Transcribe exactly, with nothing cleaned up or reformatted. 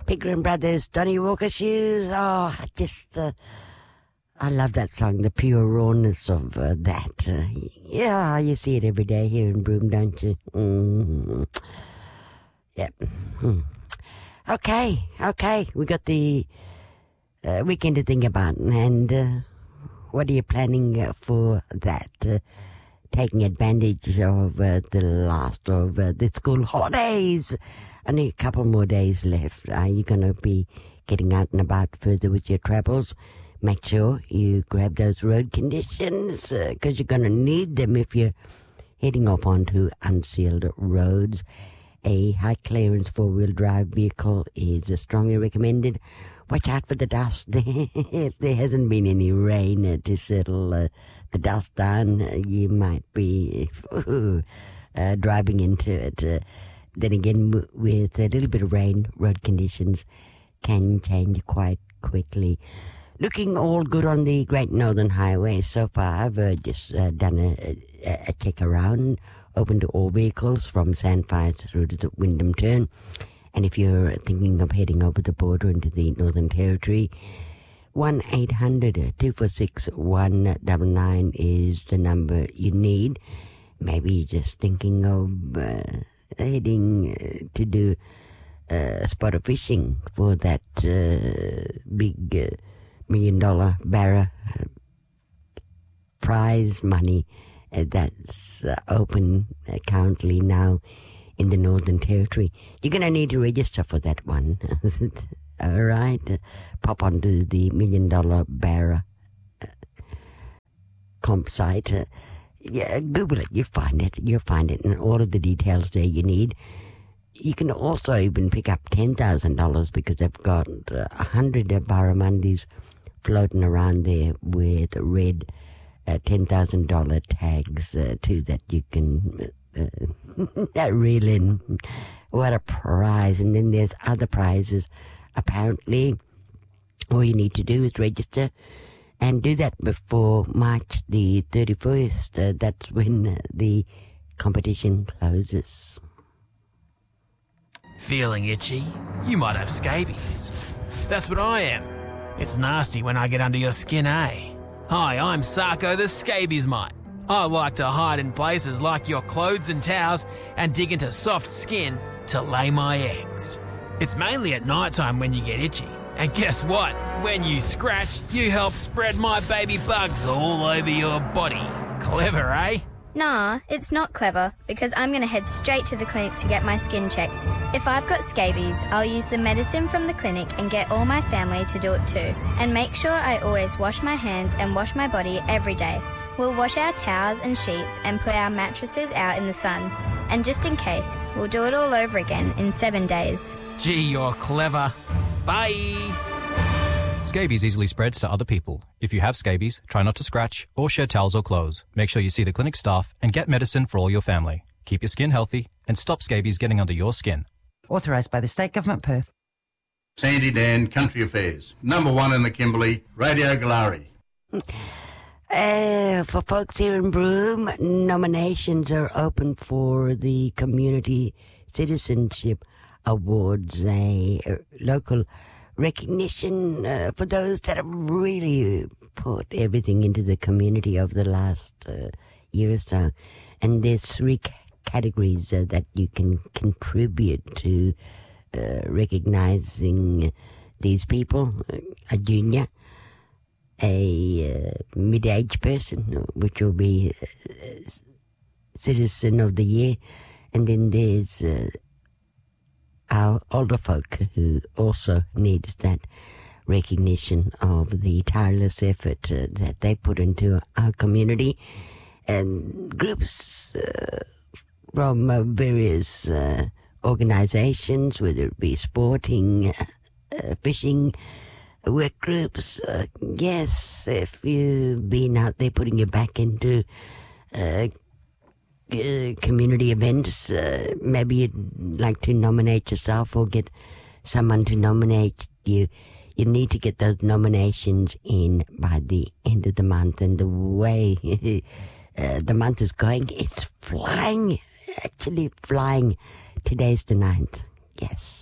Pickering Brothers, Donnie Walker Shoes. Oh, I just, uh, I love that song, the pure rawness of uh, that. Uh, yeah, you see it every day here in Broome, don't you? Mm-hmm. Yep. Hmm. Okay, okay. We got the uh, weekend to think about, and uh, what are you planning uh, for that? Uh, taking advantage of uh, the last of uh, the school holidays. Only a couple more days left. Are you going to be getting out and about further with your travels? Make sure you grab those road conditions because uh, you're going to need them if you're heading off onto unsealed roads. A high-clearance four-wheel drive vehicle is uh, strongly recommended. Watch out for the dust. If there hasn't been any rain uh, to settle uh, the dust down, uh, you might be uh, driving into it. Uh, then again, w- with a little bit of rain, road conditions can change quite quickly. Looking all good on the Great Northern Highway so far. I've uh, just uh, done a, a, a check around, open to all vehicles from Sandfire through to the Wyndham Turn. And if you're thinking of heading over the border into the Northern Territory, one eight hundred two four six one nine nine is the number you need. Maybe you're just thinking of uh, heading uh, to do uh, a spot of fishing for that uh, big uh, million dollar barra uh, prize money uh, that's uh, open uh, currently now in the Northern Territory. You're going to need to register for that one. All right. Uh, pop onto the Million Dollar Barra uh, comp site. Uh, yeah, Google it. You'll find it. You'll find it. And all of the details there you need. You can also even pick up ten thousand dollars because they've got uh, one hundred barramundis floating around there with red uh, ten thousand dollars tags uh, too that you can... Uh, that reel in. What a prize. And then there's other prizes. Apparently, all you need to do is register and do that before March the thirty-first. Uh, that's when uh, the competition closes. Feeling itchy? You might have scabies. That's what I am. It's nasty when I get under your skin, eh? Hi, I'm Sarko the Scabies Mite. I like to hide in places like your clothes and towels and dig into soft skin to lay my eggs. It's mainly at night time when you get itchy. And guess what? When you scratch, you help spread my baby bugs all over your body. Clever, eh? Nah, it's not clever, because I'm going to head straight to the clinic to get my skin checked. If I've got scabies, I'll use the medicine from the clinic and get all my family to do it too. And make sure I always wash my hands and wash my body every day. We'll wash our towels and sheets and put our mattresses out in the sun. And just in case, we'll do it all over again in seven days. Gee, you're clever. Bye! Scabies easily spreads to other people. If you have scabies, try not to scratch or shed towels or clothes. Make sure you see the clinic staff and get medicine for all your family. Keep your skin healthy and stop scabies getting under your skin. Authorised by the State Government, Perth. Sandy Dan, Country Affairs. Number one in the Kimberley, Radio Galari. Uh, for folks here in Broome, nominations are open for the Community Citizenship Awards, a uh, local recognition uh, for those that have really put everything into the community over the last uh, year or so. And there's three c- categories uh, that you can contribute to uh, recognizing these people. A junior, a uh, mid-aged person, which will be uh, Citizen of the Year, and then there's uh, our older folk who also needs that recognition of the tireless effort uh, that they put into our community. And groups uh, from uh, various uh, organizations, whether it be sporting, uh, uh, fishing, work groups. Uh, yes, if you've been out there putting your back into uh, uh, community events, uh, maybe you'd like to nominate yourself or get someone to nominate you. You need to get those nominations in by the end of the month. And the way uh, the month is going, it's flying, actually flying. Today's the ninth. Yes.